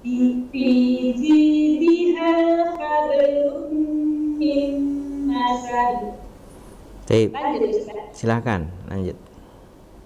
Fi jidha hablum min masad. Baik, Lanjut Ustaz. silakan lanjut.